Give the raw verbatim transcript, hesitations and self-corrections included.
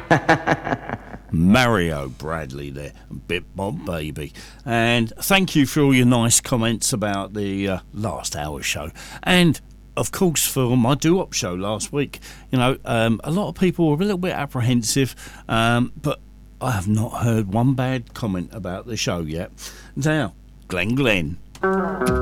Mario Bradley there, Bit Bob Baby. And thank you for all your nice comments about the uh, last hour show. And, of course, for my Do-Up show last week. You know, um, a lot of people were a little bit apprehensive, um, but I have not heard one bad comment about the show yet. Now, Glenn Glenn.